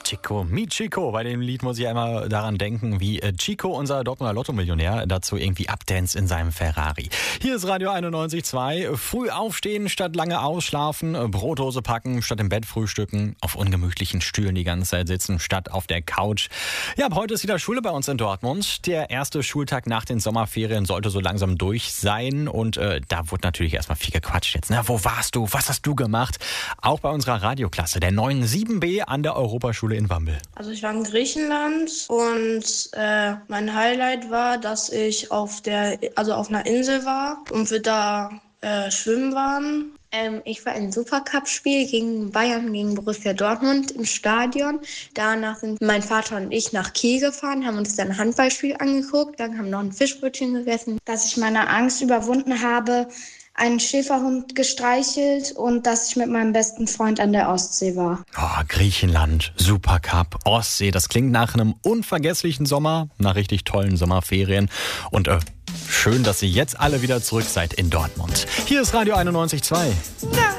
Chico, mi Chico. Bei dem Lied muss ich ja immer daran denken, wie Chico, unser Dortmunder Lotto-Millionär, dazu irgendwie abdanzt in seinem Ferrari. Hier ist Radio 91.2. Früh aufstehen statt lange ausschlafen, Brotdose packen statt im Bett frühstücken, auf ungemütlichen Stühlen die ganze Zeit sitzen statt auf der Couch. Ja, ab heute ist wieder Schule bei uns in Dortmund. Der erste Schultag nach den Sommerferien sollte so langsam durch sein und da wurde natürlich erstmal viel gequatscht jetzt. Na, wo warst du? Was hast du gemacht? Auch bei unserer Radioklasse, der 9-7B an der Europaschule in Wambel. Also ich war in Griechenland und mein Highlight war, dass ich auf einer Insel war und wir da schwimmen waren. Ich war im Supercup-Spiel gegen Bayern, gegen Borussia Dortmund im Stadion. Danach sind mein Vater und ich nach Kiel gefahren, haben uns dann ein Handballspiel angeguckt, dann haben noch ein Fischbrötchen gegessen. Dass ich meine Angst überwunden habe, einen Schäferhund gestreichelt und dass ich mit meinem besten Freund an der Ostsee war. Oh, Griechenland, Supercup, Ostsee, das klingt nach einem unvergesslichen Sommer, nach richtig tollen Sommerferien und schön, dass ihr jetzt alle wieder zurück seid in Dortmund. Hier ist Radio 91.2. Ja.